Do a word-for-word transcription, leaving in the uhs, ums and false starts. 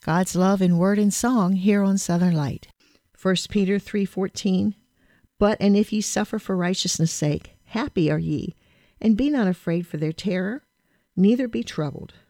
God's love in word and song here on Southern Light. First Peter three fourteen, But and if ye suffer for righteousness' sake, happy are ye, and be not afraid for their terror, neither be troubled.